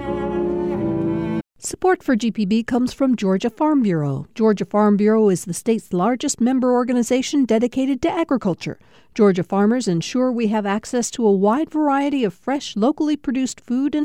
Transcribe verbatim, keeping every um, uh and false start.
Support for G P B comes from Georgia Farm Bureau. Georgia Farm Bureau is the state's largest member organization dedicated to agriculture. Georgia farmers ensure we have access to a wide variety of fresh, locally produced food and